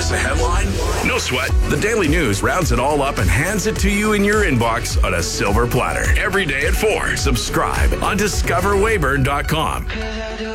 Miss a headline? No sweat. The Daily News rounds it all up and hands it to you in your inbox on a silver platter. Every day at 4. Subscribe on discoverwayburn.com.